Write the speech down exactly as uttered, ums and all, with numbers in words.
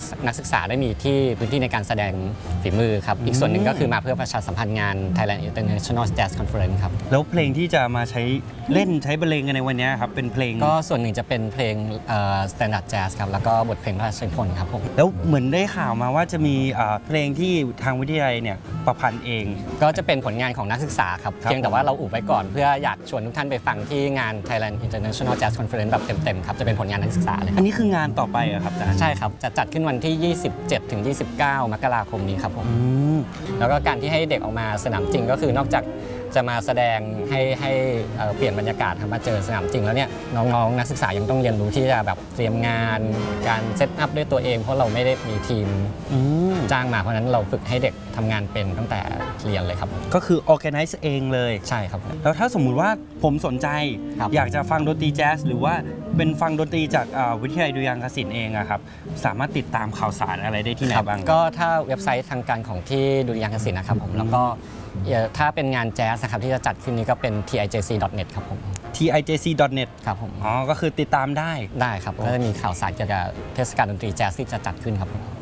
นักศึกษาได้มีที่พื้นที่ในการแสดงฝีมือครับอีกส่วนหนึ่งก็คือมาเพื่อประชาสัมพันธ์งาน Thailand International Jazz Conference ครับแล้วเพลงที่จะมาใช้เล่นใช้บรรเลงกันในวันนี้ครับเป็นเพลงก็ส่วนหนึ่งจะเป็นเพลง Standard Jazz ครับแล้วก็บทเพลงพระราชนิพนธ์ครับผมแล้วเหมือนได้ข่าวมาว่าจะมีเพลงที่ทางวิทยาลัยเนี่ยประพันธ์เองก็จะเป็นผลงานของนักศึกษาครับเพียงแต่ว่าเราอุบไว้ก่อนเพื่ออยากชวนทุกท่านไปฟังที่งาน Thailand International Jazz Conference แบบเต็มๆครับจะเป็นผลงานนักศึกษาเลยอันนี้คืองานต่อไปอะครับอาจารย์ใช่ครับจะจัดขึ้นวันที่ยี่สิบเจ็ดถึงยี่สิบเก้ามกราคมนี้ครับผมแล้วก็การที่ให้เด็กออกมาสนามจริงก็คือนอกจากจะมาแสดงให้ให้เปลี่ยนบรรยากาศมาเจอสนามจริงแล้วเนี่ยน้องๆนักศึกษายังต้องเรียนรู้ที่จะแบบเตรียมงานการเซตอัพด้วยตัวเองเพราะเราไม่ได้มีทีมจ้างมาเพราะนั้นเราฝึกให้เด็กทำงานเป็นตั้งแต่เรียนเลยครับก็คือ organize เองเลยใช่ครับแล้วถ้าสมมุติว่าผมสนใจอยากจะฟังดนตรีแจ๊สหรือว่าเป็นฟังดนตรีจากวิทยาลัยดุริยางคศิลป์เองอะครับสามารถติดตามข่าวสารอะไรได้ที่ไหนบ้างก็ถ้าเว็บไซต์ทางการของที่ดุริยางคศิลป์นะครับผมแล้วก็ถ้าเป็นงานแจ๊สนะครับที่จะจัดขึ้นนี้ก็เป็น ที ไอ เจ ซี ดอท เน็ต ครับผมที ไอ เจ ซี ดอท เน็ตครับผมอ๋อก็คือติดตามได้ได้ครับก็จะมีข่าวสารเกี่ยวกับเทศกาลดนตรีแจ๊สที่จะจัดขึ้นครับผม